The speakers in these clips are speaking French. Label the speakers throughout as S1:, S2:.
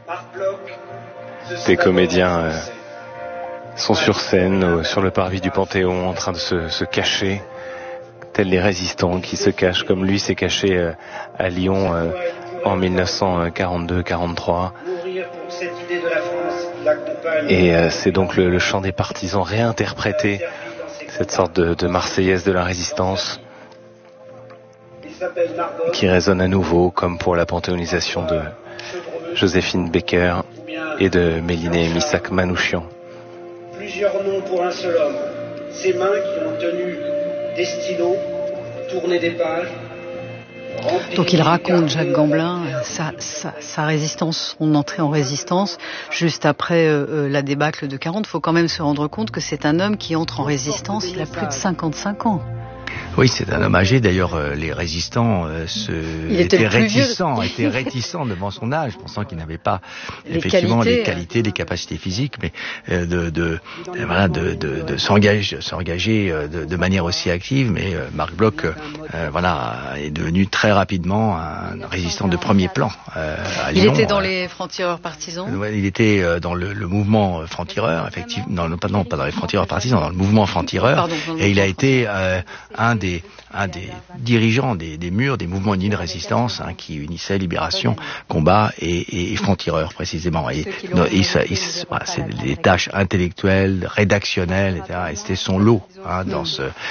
S1: Des comédiens sont sur scène, sur le parvis du Panthéon, en train de se cacher, tels les résistants qui se cachent, comme lui s'est caché à Lyon en 1942-43. Et c'est donc le chant des partisans réinterprété, cette sorte de Marseillaise de la Résistance, qui résonne à nouveau, comme pour la panthéonisation de Joséphine Baker et de Méliné Missak Manouchian.
S2: Plusieurs noms pour un seul homme. Ses mains qui ont tenu des stylos, tourné des pages.
S3: Donc il raconte, Jacques Gamblin, sa résistance, son entrée en résistance, juste après la débâcle de 40. Il faut quand même se rendre compte que c'est un homme qui entre en résistance, il a plus de 55 ans.
S4: Oui, c'est un homme âgé. D'ailleurs, les résistants étaient réticents devant son âge, pensant qu'il n'avait pas effectivement les qualités, les capacités physiques, mais de s'engager de manière aussi active. Mais Marc Bloch, est devenu très rapidement un résistant de premier plan à Lyon.
S3: Il était dans les francs-tireurs partisans.
S4: Il était dans le mouvement franc-tireur, effectivement. Non, pas dans les francs-tireurs partisans, dans le mouvement franc-tireur. Et il a été un des dirigeants des murs, des mouvements unis de résistance, qui unissaient libération, combat et francs-tireurs précisément. C'est des tâches intellectuelles, rédactionnelles, etc. Et c'était son lot dans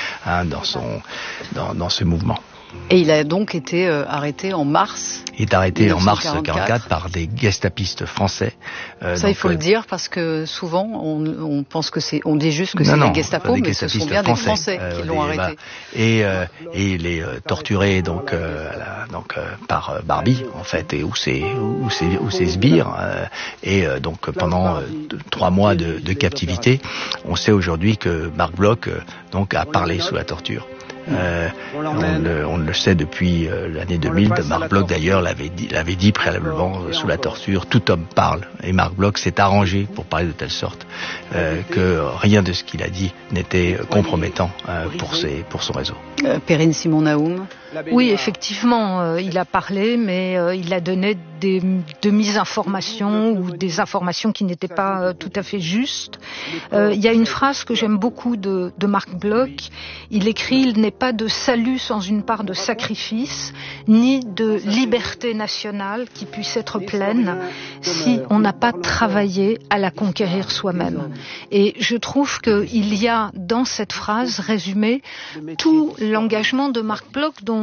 S4: ce mouvement.
S3: Et il a donc été arrêté en mars.
S4: Il est arrêté en mars 1944 par des gestapistes français.
S3: Il faut le dire parce que souvent on pense que on dit juste que c'est la Gestapo, mais ce sont bien des Français qui l'ont arrêté.
S4: Et il est torturé par Barbie en fait, et où ses sbires. Donc pendant 3 mois de captivité, on sait aujourd'hui que Marc Bloch a parlé sous la torture. On le sait depuis l'année 2000. Marc Bloch d'ailleurs l'avait dit préalablement sous la torture. Tout homme parle, et Marc Bloch s'est arrangé pour parler de telle sorte que rien de ce qu'il a dit n'était compromettant pour son réseau.
S3: Perrine Simon-Naoum.
S5: Oui, effectivement, il a parlé, mais il a donné des demi-informations ou des informations qui n'étaient pas tout à fait justes. Il y a une phrase que j'aime beaucoup de Marc Bloch. Il écrit « Il n'est pas de salut sans une part de sacrifice, ni de liberté nationale qui puisse être pleine si on n'a pas travaillé à la conquérir soi-même. » Et je trouve qu'il y a dans cette phrase résumé tout l'engagement de Marc Bloch dont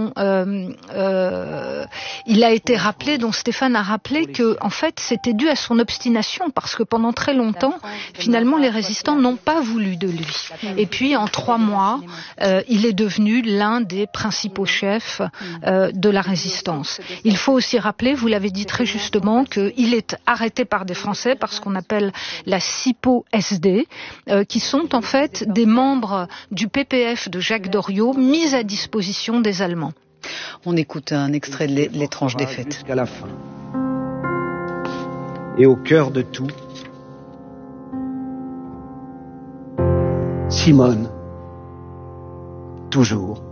S5: il a été rappelé, dont Stéphane a rappelé que, en fait, c'était dû à son obstination, parce que pendant très longtemps, finalement, les résistants n'ont pas voulu de lui. Et puis, en 3 mois, il est devenu l'un des principaux chefs de la résistance. Il faut aussi rappeler, vous l'avez dit très justement, qu'il est arrêté par des Français par ce qu'on appelle la SIPO-SD, qui sont en fait des membres du PPF de Jacques Doriot mis à disposition des Allemands.
S3: On écoute un extrait de L'étrange défaite.
S2: Jusqu'à la fin. Et au cœur de tout, Simone, toujours.